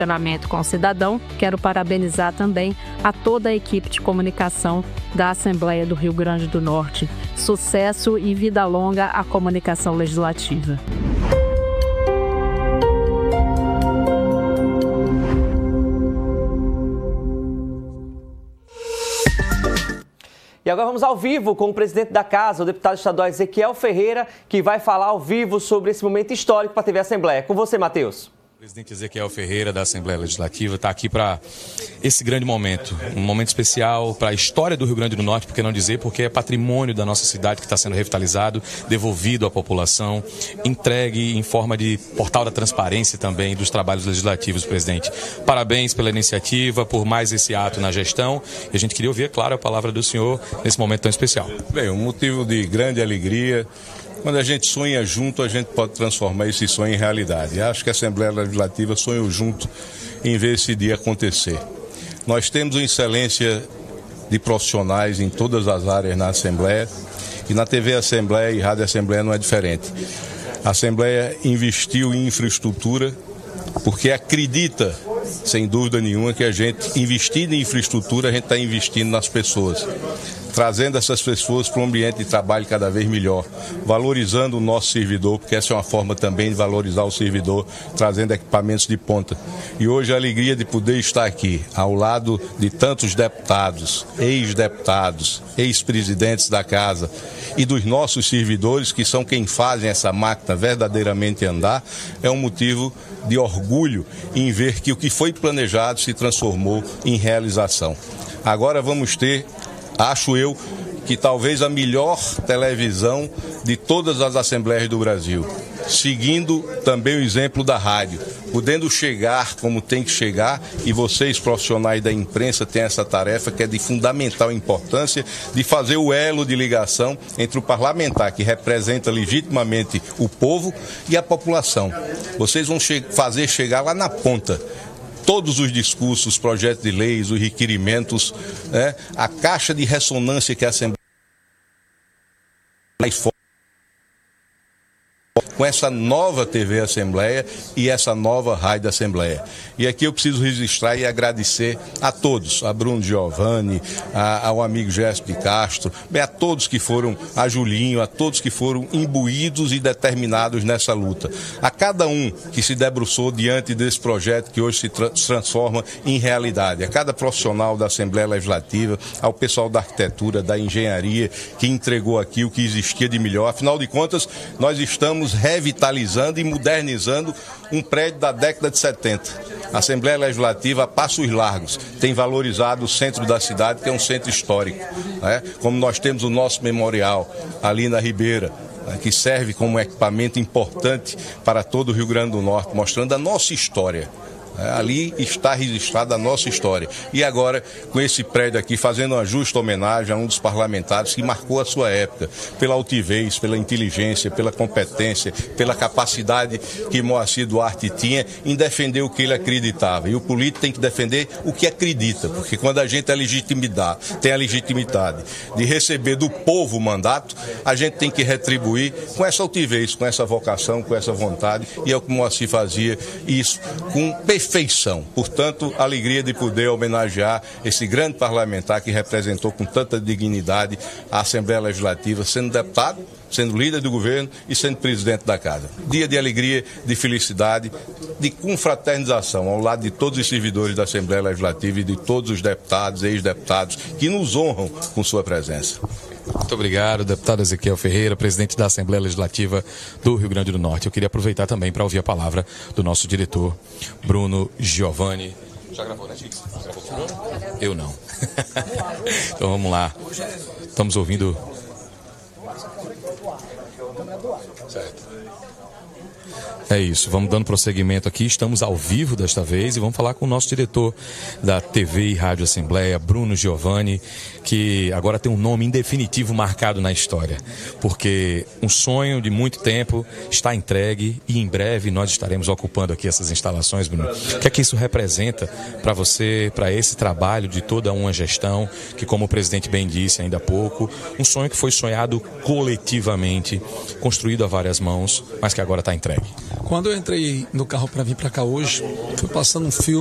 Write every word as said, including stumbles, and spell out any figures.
relacionamento com o cidadão. Quero parabenizar também a toda a equipe de comunicação da Assembleia do Rio Grande do Norte. Sucesso e vida longa à comunicação legislativa. E agora vamos ao vivo com o presidente da Casa, o deputado estadual Ezequiel Ferreira, que vai falar ao vivo sobre esse momento histórico para a T V Assembleia. Com você, Matheus. O presidente Ezequiel Ferreira, da Assembleia Legislativa, está aqui para esse grande momento. Um momento especial para a história do Rio Grande do Norte, por que não dizer, porque é patrimônio da nossa cidade que está sendo revitalizado, devolvido à população, entregue em forma de portal da transparência também dos trabalhos legislativos, presidente. Parabéns pela iniciativa, por mais esse ato na gestão. E a gente queria ouvir, claro, a palavra do senhor nesse momento tão especial. Bem, um motivo de grande alegria. Quando a gente sonha junto, a gente pode transformar esse sonho em realidade. E acho que a Assembleia Legislativa sonhou junto em ver esse dia acontecer. Nós temos uma excelência de profissionais em todas as áreas na Assembleia, e na T V Assembleia e Rádio Assembleia não é diferente. A Assembleia investiu em infraestrutura porque acredita, sem dúvida nenhuma, que a gente, investindo em infraestrutura, a gente está investindo nas pessoas, trazendo essas pessoas para um ambiente de trabalho cada vez melhor, valorizando o nosso servidor, porque essa é uma forma também de valorizar o servidor, trazendo equipamentos de ponta. E hoje a alegria de poder estar aqui, ao lado de tantos deputados, ex-deputados, ex-presidentes da Casa e dos nossos servidores, que são quem fazem essa máquina verdadeiramente andar, é um motivo de orgulho em ver que o que foi planejado se transformou em realização. Agora vamos ter, acho eu, que talvez a melhor televisão de todas as assembleias do Brasil, seguindo também o exemplo da rádio, podendo chegar como tem que chegar, e vocês profissionais da imprensa têm essa tarefa que é de fundamental importância, de fazer o elo de ligação entre o parlamentar, que representa legitimamente o povo, e a população. Vocês vão che- fazer chegar lá na ponta todos os discursos, os projetos de leis, os requerimentos, né, a caixa de ressonância que a Assembleia com essa nova T V Assembleia e essa nova Rádio Assembleia. E aqui eu preciso registrar e agradecer a todos, a Bruno Giovanni, a, ao amigo Gesto de Castro, bem, a todos que foram, a Julinho, a todos que foram imbuídos e determinados nessa luta. A cada um que se debruçou diante desse projeto que hoje se tra- transforma em realidade. A cada profissional da Assembleia Legislativa, ao pessoal da arquitetura, da engenharia, que entregou aqui o que existia de melhor. Afinal de contas, nós estamos revitalizando e modernizando um prédio da década de setenta. A Assembleia Legislativa, a passos largos, tem valorizado o centro da cidade, que é um centro histórico, né? Como nós temos o nosso memorial ali na Ribeira, né, que serve como equipamento importante para todo o Rio Grande do Norte, mostrando a nossa história. Ali está registrada a nossa história. E agora, com esse prédio aqui, fazendo uma justa homenagem a um dos parlamentares que marcou a sua época, pela altivez, pela inteligência, pela competência, pela capacidade que Moacir Duarte tinha em defender o que ele acreditava. E o político tem que defender o que acredita, porque quando a gente é legitimidade, tem a legitimidade de receber do povo o mandato, a gente tem que retribuir com essa altivez, com essa vocação, com essa vontade, e é o que Moacir fazia, isso com perfeição. Portanto, a alegria de poder homenagear esse grande parlamentar que representou com tanta dignidade a Assembleia Legislativa, sendo deputado, sendo líder do governo e sendo presidente da Casa. Dia de alegria, de felicidade, de confraternização ao lado de todos os servidores da Assembleia Legislativa e de todos os deputados e ex-deputados que nos honram com sua presença. Muito obrigado, deputado Ezequiel Ferreira, presidente da Assembleia Legislativa do Rio Grande do Norte. Eu queria aproveitar também para ouvir a palavra do nosso diretor, Bruno Giovanni. Já gravou, né, Gix? Gravou com o Bruno? Eu não. Então vamos lá. Estamos ouvindo... Certo. É isso, vamos dando prosseguimento aqui, estamos ao vivo desta vez e vamos falar com o nosso diretor da T V e Rádio Assembleia, Bruno Giovanni, que agora tem um nome em definitivo marcado na história, porque um sonho de muito tempo está entregue e em breve nós estaremos ocupando aqui essas instalações, Bruno. O que é que isso representa para você, para esse trabalho de toda uma gestão, que como o presidente bem disse ainda há pouco, um sonho que foi sonhado coletivamente, construído a várias mãos, mas que agora está entregue? Quando eu entrei no carro para vir para cá hoje, foi passando um filme